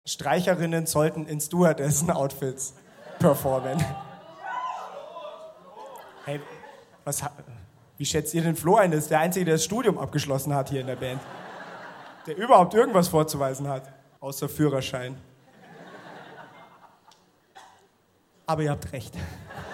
Streicherinnen sollten in Stewardessen-Outfits performen. Hey, wie schätzt ihr den Flo ein? Das ist der Einzige, der das Studium abgeschlossen hat hier in der Band. Der überhaupt irgendwas vorzuweisen hat, außer Führerschein. Aber ihr habt recht.